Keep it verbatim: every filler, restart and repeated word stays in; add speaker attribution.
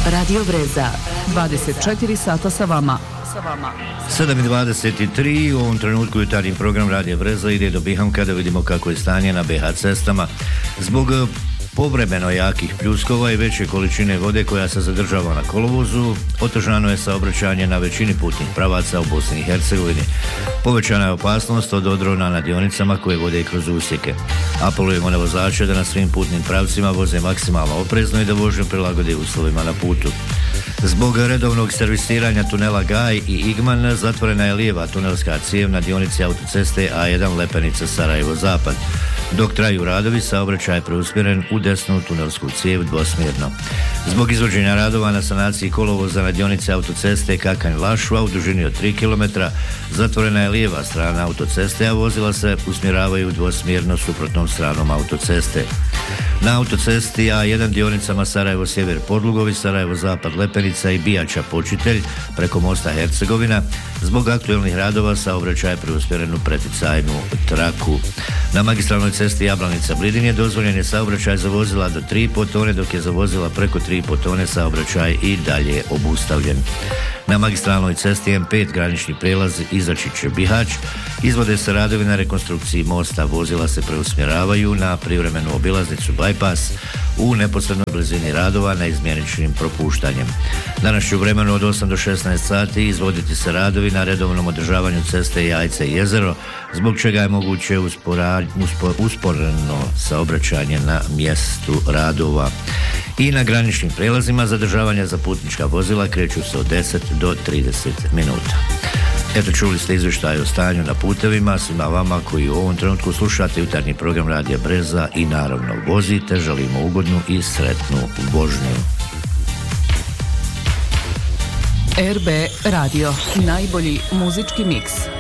Speaker 1: Radio Breza, dvadeset četiri sata sa vama.
Speaker 2: sedam i dvadeset tri, u ovom trenutku jutarnji program Radio Breza ide do Bihamka da vidimo kako je stanje na be ha cestama. Zbog povremeno jakih pljuskova i veće količine vode koja se zadržava na kolovozu, otežano je saobraćanje na većini putnih pravaca u Bosni i Hercegovini. Povećana je opasnost od odrona na dionicama koje vode kroz usjeke. Apelujemo na vozače da na svim putnim pravcima voze maksimalno oprezno i da vožnju prilagode uslovima na putu. Zbog redovnog servisiranja tunela Gaj i Igman zatvorena je lijeva tunelska cijev na dionici autoceste A jedan Lepenica Sarajevo-Zapad. Dok traju radovi, saobraćaj je preusmjeren u desnu tunelsku cijev dvosmjerno. Zbog izvođenja radova na sanaciji kolovoza na dionici autoceste Kakanj-Lašva u dužini od tri kilometra zatvorena je lijeva strana autoceste, a vozila se usmjeravaju dvosmjerno suprotnom stranom autoceste. Na autocesti A jedan dionicama Sarajevo-Sjever Podlugovi, Sarajevo-Zapad Lepenica i Bijača Počitelj preko mosta Hercegovina zbog aktuelnih radova saobraćaj je preusmjeren u preticajnu traku. Na magistralnoj cesti Jablanica-Blidin je dozvoljen je saobraćaj za vozila do tri i pol tone, dok je za vozila preko tri i pol tone saobraćaj i dalje obustavljen. Na magistralnoj cesti em pet granični prijelaz Izačić-Bihać izvode se radovi na rekonstrukciji mosta, vozila se preusmjeravaju na privremenu obilaznicu Bypass u neposrednoj blizini radova na izmjeničnim propuštanjem. Danas će u vremenu od osam do šesnaest sati izvoditi se radovi na redovnom održavanju ceste Jajce-Jezero, zbog čega je moguće uspora, uspor, usporeno saobraćanje na mjestu radova. I na graničnim prijelazima zadržavanja za putnička vozila kreću se od deset do trideset minuta. Eto, čuli ste izvještaj o stanju na putevima. Svima vama koji u ovom trenutku slušate jutarnji program Radija Breza i naravno vozite, želimo ugodnu i sretnu vožnju.
Speaker 1: er be Radio, najbolji muzički miks.